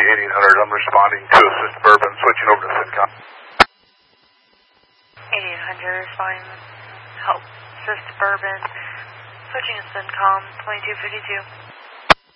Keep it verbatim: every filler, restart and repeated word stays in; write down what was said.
eighteen hundred. I'm responding to assist Bourbon, switching over to CINCOM. eighteen hundred, responding help assist Bourbon, switching to CINCOM, twenty-two fifty-two.